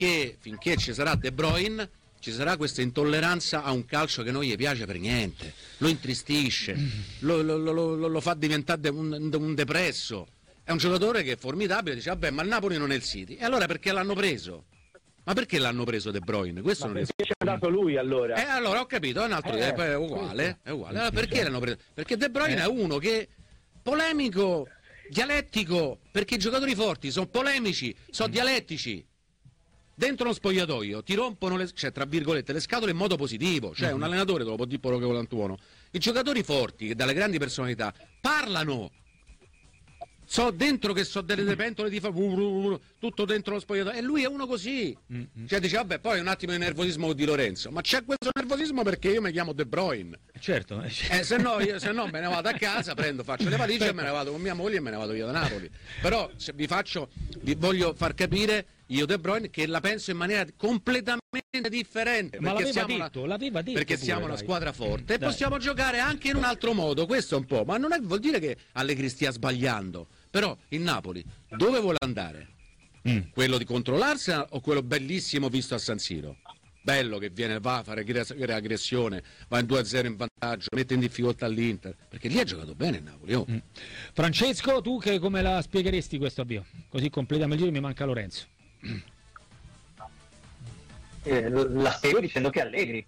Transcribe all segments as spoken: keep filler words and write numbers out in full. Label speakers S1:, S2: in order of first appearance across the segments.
S1: finché, finché ci sarà De Bruyne ci sarà questa intolleranza a un calcio che non gli piace per niente, lo intristisce, lo, lo, lo, lo, lo fa diventare un, un depresso. È un giocatore che è formidabile, dice vabbè, ma il Napoli non è il City, e allora perché l'hanno preso? Ma perché l'hanno preso De Bruyne? Questo
S2: ma
S1: non
S2: perché ci ha dato lui allora?
S1: Eh allora ho capito, è un altro
S2: eh,
S1: è uguale, è uguale. Allora, perché l'hanno preso? Perché De Bruyne eh. è uno che polemico, dialettico, perché i giocatori forti sono polemici, sono mm. dialettici. Dentro lo spogliatoio ti rompono le, cioè, tra virgolette, le scatole in modo positivo, cioè mm-hmm. un allenatore te lo può dire quello che vuole Antuono. I giocatori forti, dalle grandi personalità, parlano. So dentro che so delle pentole di fa tutto dentro lo spogliatoio, e lui è uno così. Mm-hmm. Cioè dice vabbè, poi un attimo di nervosismo di Lorenzo, ma c'è questo nervosismo perché io mi chiamo De Bruyne.
S3: Certo,
S1: eh, se, no, io, se no me ne vado a casa, prendo, faccio le valigie e me ne vado con mia moglie e me ne vado via da Napoli. Però se vi faccio, vi voglio far capire io De Bruyne che la penso in maniera completamente differente.
S3: Ma
S1: perché
S3: l'aveva
S1: siamo
S3: detto,
S1: una,
S3: l'aveva detto
S1: perché
S3: pure,
S1: siamo
S3: dai.
S1: una squadra forte
S3: dai.
S1: E possiamo giocare anche in un altro modo, questo è un po', ma non è, vuol dire che Allegri stia sbagliando. Però il Napoli dove vuole andare? Mm. Quello di contro l'Arsenal o quello bellissimo visto a San Siro? Bello che viene, va a fare aggressione, va in due a zero in vantaggio, mette in difficoltà l'Inter, perché lì ha giocato bene il Napoli. Oh.
S3: Mm. Francesco, tu che come la spiegheresti questo avvio? Così completiamo il giro, mi manca Lorenzo.
S4: Eh, la spiego dicendo che Allegri,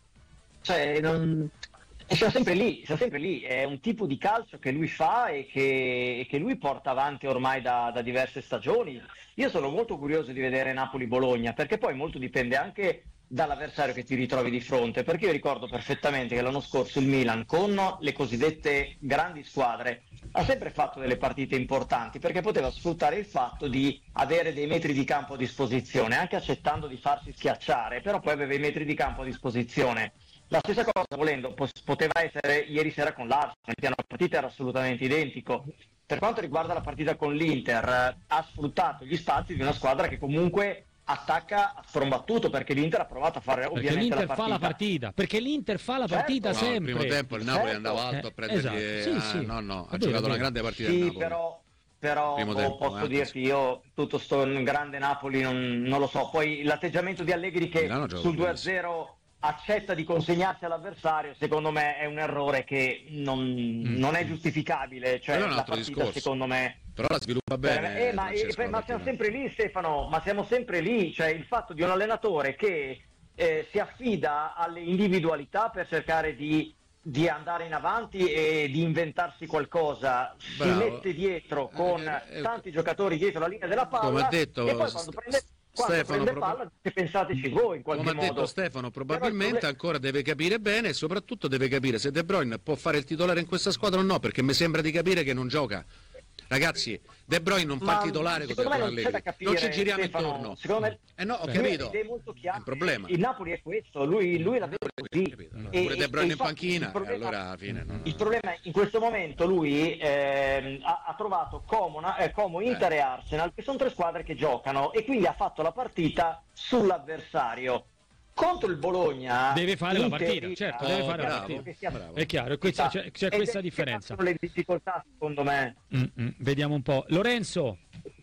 S4: cioè non... E siamo sempre lì, siamo sempre lì, è un tipo di calcio che lui fa e che, e che lui porta avanti ormai da, da diverse stagioni. Io sono molto curioso di vedere Napoli-Bologna, perché poi molto dipende anche dall'avversario che ti ritrovi di fronte, perché io ricordo perfettamente che l'anno scorso il Milan, con le cosiddette grandi squadre, ha sempre fatto delle partite importanti, perché poteva sfruttare il fatto di avere dei metri di campo a disposizione, anche accettando di farsi schiacciare, però poi aveva i metri di campo a disposizione. La stessa cosa, volendo, poteva essere ieri sera con l'Arsenal, il piano partita era assolutamente identico. Per quanto riguarda la partita con l'Inter, eh, ha sfruttato gli spazi di una squadra che comunque attacca a strombattuto, perché l'Inter ha provato a fare
S3: perché
S4: ovviamente
S3: l'Inter
S4: la partita.
S3: fa la partita, perché l'Inter fa la
S4: certo.
S3: partita
S1: no,
S3: sempre.
S1: Al primo tempo il Napoli
S4: certo.
S1: andava alto a prendergli,
S3: esatto. sì, sì.
S1: Ah, no no, ha
S3: È
S1: giocato
S3: vero,
S1: una
S3: vero.
S1: grande partita
S4: Sì,
S1: del Napoli.
S4: però, però
S1: Primo
S4: oh,
S1: tempo,
S4: posso
S1: eh,
S4: dirti, io tutto sto grande Napoli non, non lo so. Poi l'atteggiamento di Allegri che sul due a zero accetta di consegnarsi all'avversario, secondo me è un errore che non, mm. non è giustificabile, cioè
S1: è un
S4: la
S1: altro
S4: partita
S1: discorso.
S4: Secondo me
S1: però la sviluppa bene.
S4: Eh, ma, eh, ma siamo sempre lì, Stefano, ma siamo sempre lì, cioè il fatto di un allenatore che eh, si affida alle individualità per cercare di, di andare in avanti e di inventarsi qualcosa, Bravo. si mette dietro con eh, eh, tanti giocatori dietro la linea della palla,
S1: come ha detto,
S4: e poi quando prende quando
S1: Stefano,
S4: prende palla, se pensateci voi in qualche
S1: come
S4: modo.
S1: ha detto Stefano, probabilmente ancora deve capire bene e soprattutto deve capire se De Bruyne può fare il titolare in questa squadra o no, perché mi sembra di capire che non gioca. Ragazzi, De Bruyne non fa il titolare con Allegri, non, non ci giriamo
S4: Stefano,
S1: intorno.
S4: Secondo me,
S1: eh no, ho
S4: lui
S1: capito.
S4: ha idee molto chiare.
S1: È un problema.
S4: Il Napoli è questo, lui, lui la vede così.
S1: Allora, pure De Bruyne in panchina, il problema, allora alla fine no, no.
S4: Il problema è in questo momento lui eh, ha, ha trovato Como, eh, Como Inter eh. e Arsenal, che sono tre squadre che giocano, e quindi ha fatto la partita sull'avversario. Contro il Bologna
S3: deve fare la partita, certo,
S1: oh,
S3: deve fare
S1: bravo,
S3: la partita.
S1: Sia... Bravo.
S3: È chiaro, questa, c'è, c'è questa
S4: è,
S3: differenza.
S4: Sono le difficoltà, secondo me.
S3: Mm-mm, vediamo un po'. Lorenzo.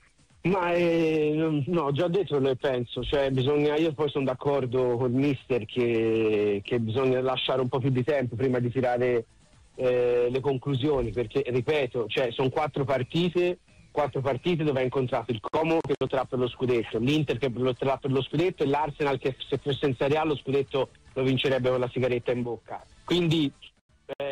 S2: Ma eh, no, ho già detto che penso, cioè bisogna, io poi sono d'accordo col mister che, che bisogna lasciare un po' più di tempo prima di tirare eh, le conclusioni, perché ripeto, cioè sono quattro partite. quattro partite dove ha incontrato il Como che lotterà per lo scudetto, l'Inter che lotterà per lo scudetto e l'Arsenal che se fosse in Serie A lo scudetto lo vincerebbe con la sigaretta in bocca. Quindi eh,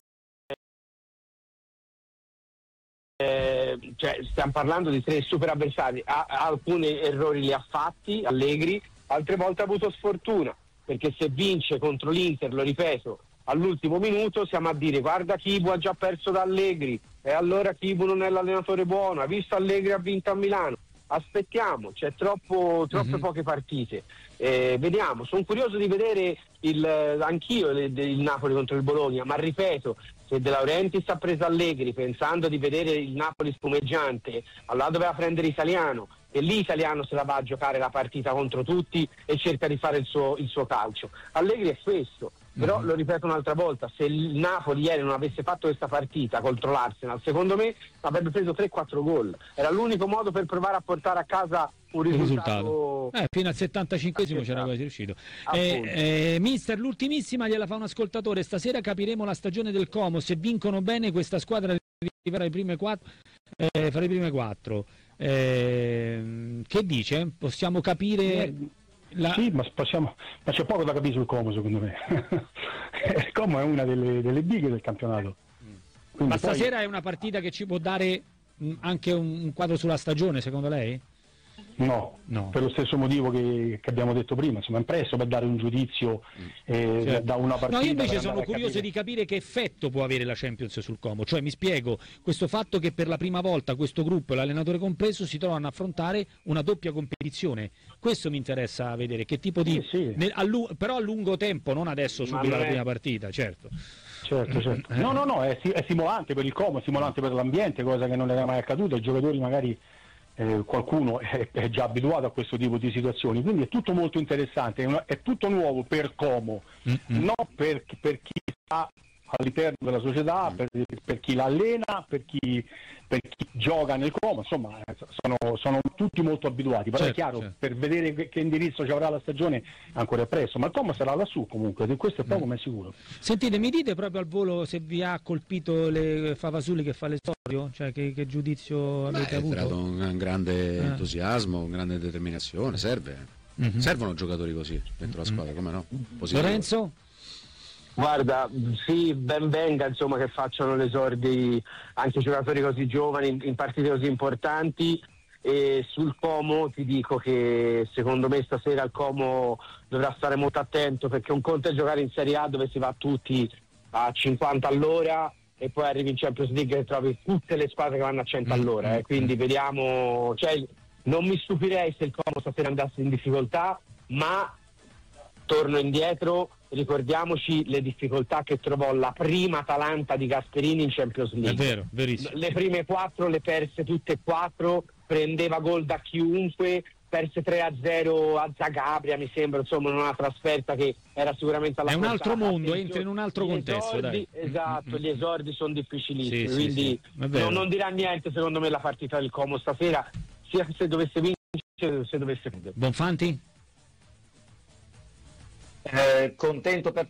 S2: eh, cioè, stiamo parlando di tre super avversari, ha, ha alcuni errori li ha fatti Allegri, altre volte ha avuto sfortuna, perché se vince contro l'Inter, lo ripeto, all'ultimo minuto siamo a dire guarda Chibu ha già perso da Allegri e allora Chibu non è l'allenatore buono, ha visto Allegri ha vinto a Milano, aspettiamo, c'è troppo, troppe mm-hmm. poche partite, eh, vediamo, sono curioso di vedere il, anch'io il, il Napoli contro il Bologna, ma ripeto, se De Laurentiis ha preso Allegri pensando di vedere il Napoli spumeggiante, allora doveva prendere Italiano, e lì Italiano se la va a giocare la partita contro tutti e cerca di fare il suo, il suo calcio. Allegri è questo, Però
S3: Mm.
S2: lo ripeto un'altra volta, se il Napoli ieri non avesse fatto questa partita contro l'Arsenal, secondo me avrebbe preso tre quattro gol. Era l'unico modo per provare a portare a casa un
S3: Il
S2: risultato.
S3: risultato. Eh, fino al settantacinquesimo c'era quasi riuscito. Eh, eh, mister, l'ultimissima gliela fa un ascoltatore. Stasera capiremo la stagione del Como. Se vincono bene questa squadra arriverà ai prime quattro. Eh, fra i prime quattro. Eh, che dice? Possiamo capire... La...
S5: Sì, ma, possiamo... ma c'è poco da capire sul Como, secondo me. Il Como è una delle, delle bighe del campionato. Quindi
S3: Ma stasera
S5: poi...
S3: è una partita che ci può dare mh, anche un, un quadro sulla stagione, secondo lei?
S5: No,
S3: No.
S5: per lo stesso motivo che, che abbiamo detto prima, insomma, è presto per dare un giudizio eh,
S3: Certo.
S5: da una partita.
S3: No, io invece
S5: per
S3: sono
S5: andare a
S3: curioso
S5: capire.
S3: di capire che effetto può avere la Champions sul Como. Cioè, mi spiego, questo fatto che per la prima volta questo gruppo e l'allenatore compreso si trovano a affrontare una doppia competizione. Questo mi interessa vedere, che tipo di...
S5: Sì, sì.
S3: nel- a lu- però a lungo tempo, non adesso
S2: Ma
S3: subito
S2: non
S3: alla
S2: è-
S3: prima partita, certo.
S5: Certo, certo.
S3: Eh.
S5: No, no, no, è, si- è stimolante per il Como, è stimolante per l'ambiente, cosa che non era mai accaduta. I giocatori magari eh, qualcuno è, è già abituato a questo tipo di situazioni, quindi è tutto molto interessante, è, una- è tutto nuovo per Como,
S3: Mm-mm.
S5: non per, per chi sta all'interno della società, per, per chi l'allena, per chi, per chi gioca nel Como, insomma eh, sono, sono tutti molto abituati, però
S3: Certo,
S5: è chiaro,
S3: certo.
S5: per vedere che, che indirizzo ci avrà la stagione ancora è presto, ma il Como sarà lassù comunque, di questo è poco ma è sicuro.
S3: Sentite, mi dite proprio al volo se vi ha colpito le Favasuli che fa l'esordio? Cioè, che, che giudizio
S1: Beh,
S3: avete
S1: è
S3: avuto?
S1: creato un, un grande
S3: Eh.
S1: entusiasmo, una grande determinazione, serve.
S3: Mhm.
S1: Servono giocatori così dentro la squadra, come no? Positivo.
S3: Lorenzo?
S2: Guarda, sì, ben venga insomma che facciano l'esordi anche giocatori così giovani in, in partite così importanti. E sul Como ti dico che secondo me stasera il Como dovrà stare molto attento, perché un conto è giocare in Serie A dove si va tutti a cinquanta all'ora e poi arrivi in Champions League e trovi tutte le squadre che vanno a cento all'ora, eh. Quindi vediamo, cioè, non mi stupirei se il Como stasera andasse in difficoltà, ma torno indietro, ricordiamoci le difficoltà che trovò la prima Atalanta di Gasperini in Champions
S3: È
S2: League.
S3: vero, verissimo.
S2: Le prime quattro le perse tutte e quattro, prendeva gol da chiunque, perse tre a zero a Zagabria, mi sembra, insomma, in una trasferta che era sicuramente alla
S3: È un
S2: portata.
S3: altro mondo,
S2: Attenzione,
S3: entra in un altro
S2: gli
S3: contesto,
S2: esordi-
S3: dai.
S2: Esatto,
S3: Mm-mm.
S2: gli esordi sono difficilissimi,
S3: Sì, sì,
S2: quindi
S3: sì, è vero.
S2: non, non dirà niente secondo me la partita del Como stasera, sia se dovesse vincere sia se dovesse perdere.
S3: Bonfanti?
S4: Eh, contento per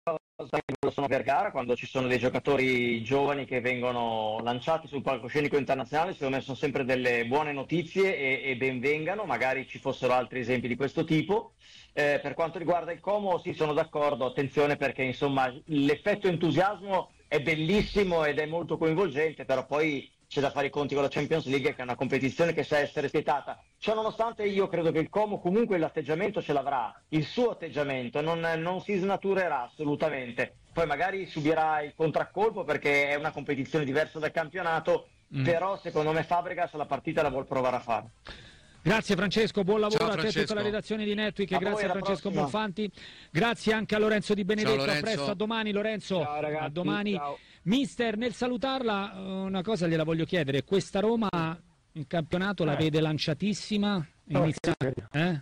S4: sono per gara quando ci sono dei giocatori giovani che vengono lanciati sul palcoscenico internazionale. Secondo me sono sempre delle buone notizie e, e ben vengano, magari ci fossero altri esempi di questo tipo. Eh, per quanto riguarda il Como, sì, sono d'accordo, attenzione, perché insomma l'effetto entusiasmo è bellissimo ed è molto coinvolgente, però poi c'è da fare i conti con la Champions League, che è una competizione che sa essere spietata. Ciò nonostante, io credo che il Como comunque l'atteggiamento ce l'avrà, il suo atteggiamento non, non si snaturerà assolutamente. Poi magari subirà il contraccolpo perché è una competizione diversa dal campionato,
S3: Mm.
S4: però secondo me Fabregas la partita la vuol provare a fare.
S3: Grazie Francesco, buon lavoro
S1: Ciao,
S3: a te e a tutta
S1: Francesco.
S3: la redazione di Netweek,
S4: A voi,
S3: grazie a
S4: alla
S3: Francesco
S4: prossima.
S3: Bonfanti, grazie anche a Lorenzo Di Benedetto,
S1: Ciao,
S3: a
S1: Lorenzo.
S3: presto, a domani Lorenzo,
S2: Ciao, ragazzi,
S3: a domani.
S2: ciao.
S3: Mister, nel salutarla una cosa gliela voglio chiedere, questa Roma in campionato la
S5: Eh.
S3: vede lanciatissima?
S5: No,
S3: Inizia-
S5: sì,
S3: eh?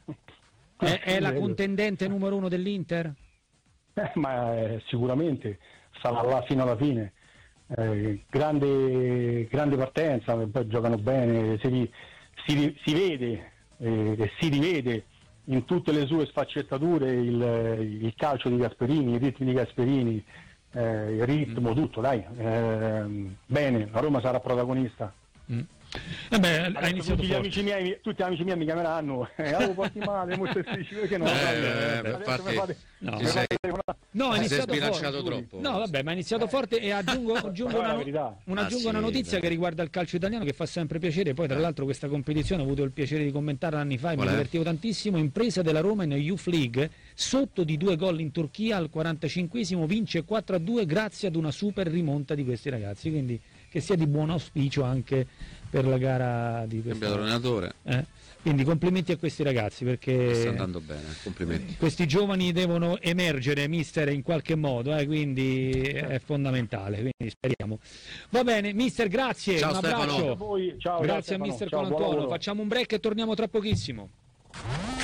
S3: È, è la
S5: Vedo.
S3: contendente numero uno dell'Inter?
S5: Eh, ma eh, sicuramente sarà là fino alla fine. Eh, grande, grande partenza, poi giocano bene, si, si, si vede eh, e si rivede in tutte le sue sfaccettature il, il calcio di Gasperini, i ritmi di Gasperini, eh, il ritmo, tutto, dai. Eh, bene, la Roma sarà protagonista.
S3: Mm. Eh beh, ha
S5: Adesso
S3: iniziato
S5: tutti, gli
S3: forte.
S5: amici miei, tutti gli amici miei mi chiameranno, eh, ah, porti male, molto difficile, perché no?
S1: Eh,
S5: Adesso
S1: beh,
S5: mi
S1: infatti,
S5: fate-
S3: no.
S5: mi
S1: Ti sei-
S5: fate una-
S3: No, ha
S1: Ti sei
S3: iniziato
S1: sbilanciato
S3: forte.
S1: troppo.
S3: No, vabbè, ma ha iniziato forte e aggiungo, aggiungo
S5: Però è
S3: una,
S5: la
S3: no-
S5: verità.
S3: una-
S1: Ah,
S3: aggiungo una
S1: sì,
S3: notizia
S1: dai.
S3: che riguarda il calcio italiano che fa sempre piacere. Poi, tra l'altro, questa competizione ho avuto il piacere di commentarla anni fa e mi
S1: Qual è?
S3: divertivo tantissimo. Impresa della Roma in Youth League, sotto di due gol in Turchia al quarantacinquesimo, vince quattro a due grazie ad una super rimonta di questi ragazzi. Quindi che sia di buon auspicio anche per la gara di
S1: Cambiato
S3: questa.
S1: allenatore,
S3: Eh? Quindi complimenti a questi ragazzi perché
S1: sta andando bene, complimenti.
S3: questi giovani devono emergere, mister, in qualche modo, eh, quindi è fondamentale, quindi speriamo. Va bene, mister, grazie,
S1: Ciao,
S3: un
S1: Stefano.
S3: abbraccio.
S5: A voi, ciao,
S3: Grazie a
S5: Stefano,
S3: mister
S5: ciao, buon
S3: Colantuono,
S5: lavoro.
S3: facciamo un break e torniamo tra pochissimo.